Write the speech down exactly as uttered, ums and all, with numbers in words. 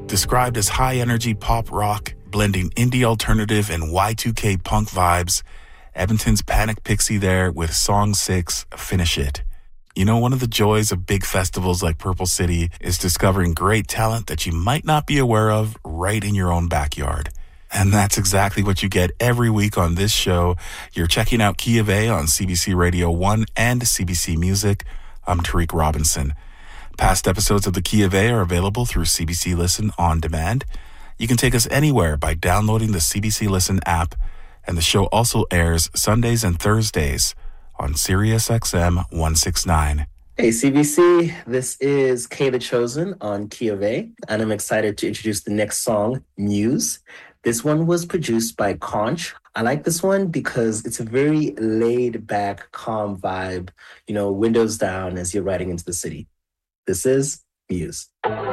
Described as high-energy pop rock, blending indie alternative and Y two K punk vibes, Edmonton's Panic Pixie there with Song six, Finish It. You know, one of the joys of big festivals like Purple City is discovering great talent that you might not be aware of right in your own backyard. And that's exactly what you get every week on this show. You're checking out Key of A on C B C Radio one and C B C Music. I'm Tariq Robinson. Past episodes of the Key of A are available through C B C Listen On Demand. You can take us anywhere by downloading the C B C Listen app, and the show also airs Sundays and Thursdays on Sirius X M one sixty-nine. Hey C B C, this is K The Chosen on Key of A, and I'm excited to introduce the next song, Muse. This one was produced by Conch. I like this one because it's a very laid-back, calm vibe, you know, windows down as you're riding into the city. This is Muse.